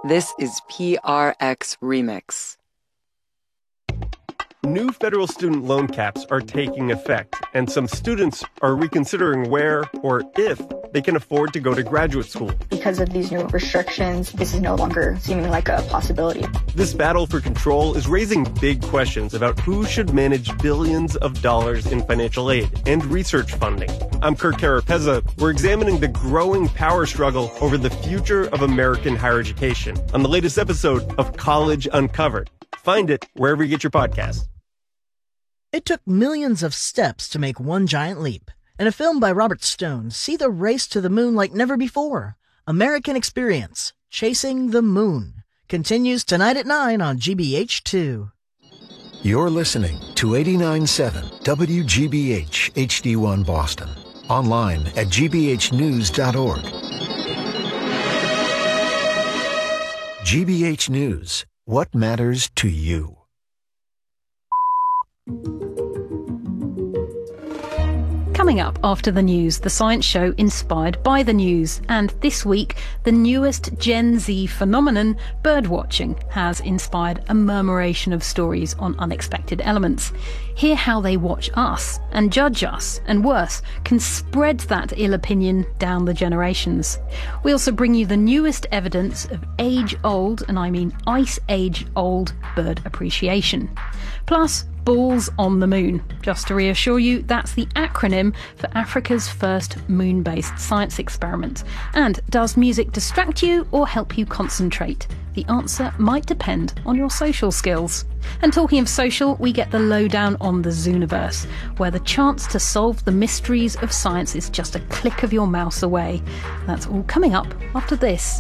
This is PRX Remix. New federal student loan caps are taking effect, and some students are reconsidering where or if they can afford to go to graduate school. Because of these new restrictions, this is no longer seeming like a possibility. This battle for control is raising big questions about who should manage billions of dollars in financial aid and research funding. I'm Kirk Carapezza. We're examining the growing power struggle over the future of American higher education on the latest episode of College Uncovered. Find it wherever you get your podcasts. It took millions of steps to make one giant leap. In a film by Robert Stone, see the race to the moon like never before. American Experience, Chasing the Moon, continues tonight at 9 on GBH2. You're listening to 89.7 WGBH HD1 Boston. Online at gbhnews.org. GBH News. What matters to you? Coming up after the news, the science show inspired by the news. And this week, the newest Gen Z phenomenon, birdwatching, has inspired a murmuration of stories on unexpected elements. Hear how they watch us and judge us, and worse, can spread that ill opinion down the generations. We also bring you the newest evidence of age-old, and I mean ice age-old, bird appreciation. Plus, Balls on the Moon. Just to reassure you, that's the acronym for Africa's first moon-based science experiment. And does music distract you or help you concentrate? The answer might depend on your social skills. And talking of social, we get the lowdown on the Zooniverse, where the chance to solve the mysteries of science is just a click of your mouse away. That's all coming up after this.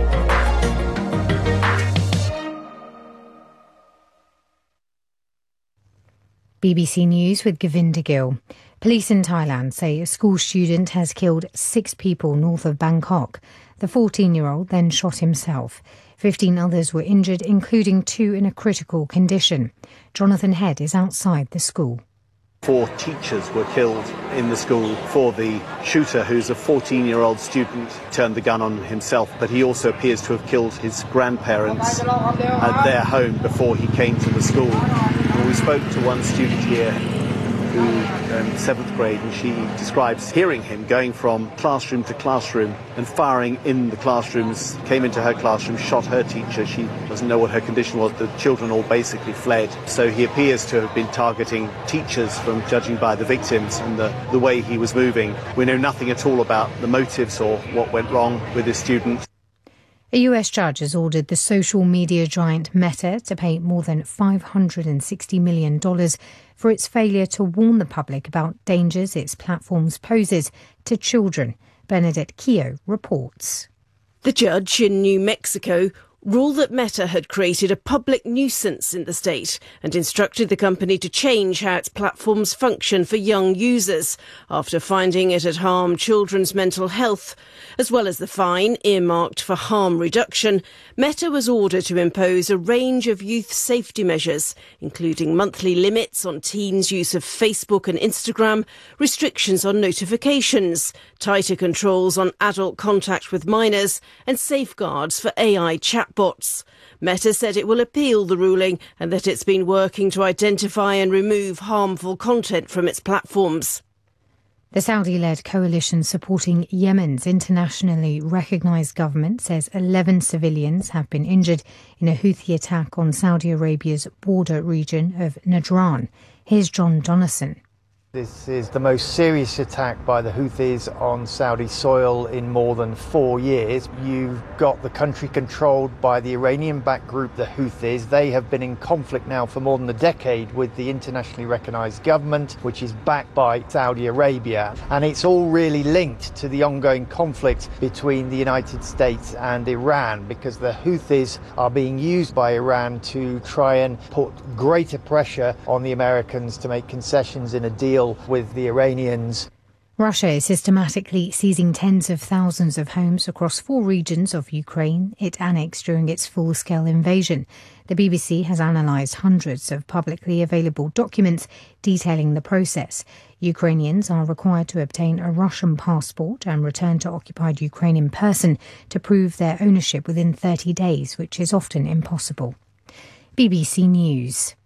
BBC News with Govinda Gill. Police in Thailand say a school student has killed 6 people north of Bangkok. The 14-year-old then shot himself. 15 others were injured, including 2 in a critical condition. Jonathan Head is outside the school. 4 teachers were killed in the school. For the shooter, who's a 14-year-old student, turned the gun on himself, but he also appears to have killed his grandparents at their home before he came to the school. We spoke to one student here who 7th grade, and she describes hearing him going from classroom to classroom and firing in the classrooms, came into her classroom, shot her teacher. She doesn't know what her condition was. The children all basically fled. So he appears to have been targeting teachers, from judging by the victims and the way he was moving. We know nothing at all about the motives or what went wrong with this student. A US judge has ordered the social media giant Meta to pay more than $560 million for its failure to warn the public about dangers its platforms poses to children. Bernadette Keogh reports. The judge in New Mexico ruled that Meta had created a public nuisance in the state and instructed the company to change how its platforms function for young users after finding it had harmed children's mental health. As well as the fine earmarked for harm reduction, Meta was ordered to impose a range of youth safety measures, including monthly limits on teens' use of Facebook and Instagram, restrictions on notifications, tighter controls on adult contact with minors, and safeguards for AI chatbots. Meta said it will appeal the ruling and that it's been working to identify and remove harmful content from its platforms. The Saudi-led coalition supporting Yemen's internationally recognised government says 11 civilians have been injured in a Houthi attack on Saudi Arabia's border region of Najran. Here's John Donison. This is the most serious attack by the Houthis on Saudi soil in more than 4 years. You've got the country controlled by the Iranian-backed group, the Houthis. They have been in conflict now for more than a decade with the internationally recognised government, which is backed by Saudi Arabia. And it's all really linked to the ongoing conflict between the United States and Iran, because the Houthis are being used by Iran to try and put greater pressure on the Americans to make concessions in a deal with the Iranians. Russia is systematically seizing tens of thousands of homes across 4 regions of Ukraine it annexed during its full-scale invasion. The BBC has analysed hundreds of publicly available documents detailing the process. Ukrainians are required to obtain a Russian passport and return to occupied Ukraine in person to prove their ownership within 30 days, which is often impossible. BBC News.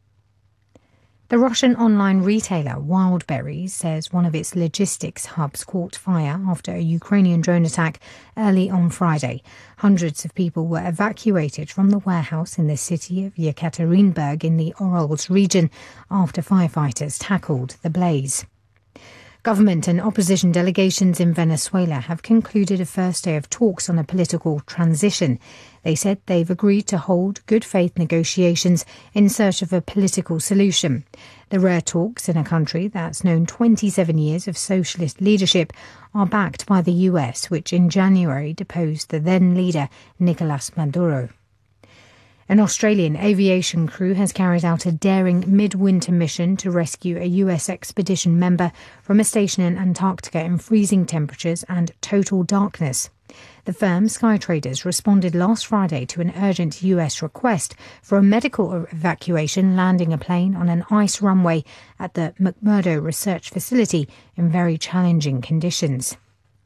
The Russian online retailer Wildberries says one of its logistics hubs caught fire after a Ukrainian drone attack early on Friday. Hundreds of people were evacuated from the warehouse in the city of Yekaterinburg in the Urals region after firefighters tackled the blaze. Government and opposition delegations in Venezuela have concluded a first day of talks on a political transition. They said they've agreed to hold good faith negotiations in search of a political solution. The rare talks in a country that's known 27 years of socialist leadership are backed by the US, which in January deposed the then leader Nicolas Maduro. An Australian aviation crew has carried out a daring midwinter mission to rescue a US expedition member from a station in Antarctica in freezing temperatures and total darkness. The firm Skytraders responded last Friday to an urgent US request for a medical evacuation landing a plane on an ice runway at the McMurdo Research Facility in very challenging conditions.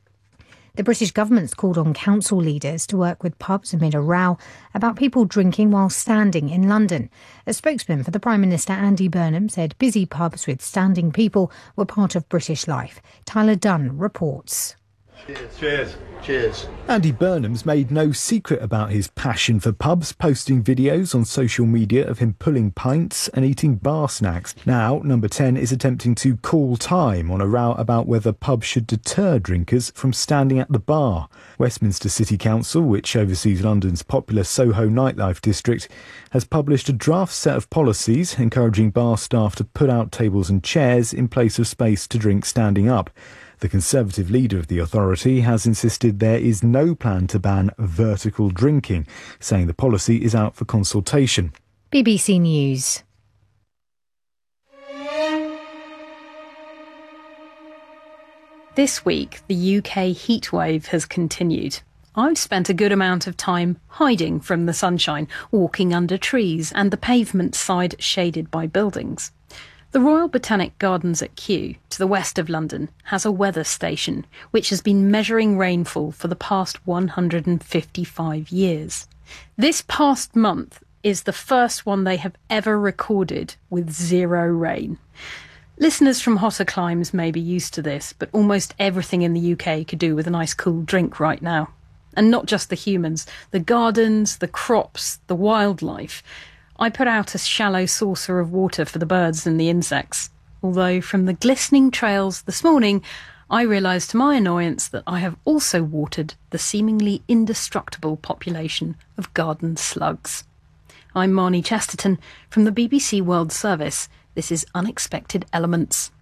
The British government's called on council leaders to work with pubs amid a row about people drinking while standing in London. A spokesman for the Prime Minister, Andy Burnham, said busy pubs with standing people were part of British life. Tyler Dunn reports. Cheers. Cheers. Cheers. Andy Burnham's made no secret about his passion for pubs, posting videos on social media of him pulling pints and eating bar snacks. Now, Number 10 is attempting to call time on a row about whether pubs should deter drinkers from standing at the bar. Westminster City Council, which oversees London's popular Soho nightlife district, has published a draft set of policies encouraging bar staff to put out tables and chairs in place of space to drink standing up. The Conservative leader of the authority has insisted there is no plan to ban vertical drinking, saying the policy is out for consultation. BBC News. This week, the UK heatwave has continued. I've spent a good amount of time hiding from the sunshine, walking under trees and the pavement side shaded by buildings. The Royal Botanic Gardens at Kew, to the west of London, has a weather station which has been measuring rainfall for the past 155 years. This past month is the first one they have ever recorded with 0 rain. Listeners from hotter climes may be used to this, but almost everything in the UK could do with a nice cool drink right now. And not just the humans, the gardens, the crops, the wildlife. I put out a shallow saucer of water for the birds and the insects, although from the glistening trails this morning, I realised to my annoyance that I have also watered the seemingly indestructible population of garden slugs. I'm Marnie Chesterton from the BBC World Service. This is Unexpected Elements.